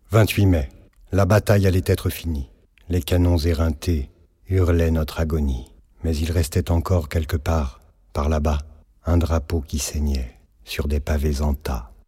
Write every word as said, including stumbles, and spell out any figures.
vingt-huit mai. La bataille allait être finie. Les canons éreintés hurlaient notre agonie. Mais il restait encore quelque part, par là-bas, un drapeau qui saignait sur des pavés en tas.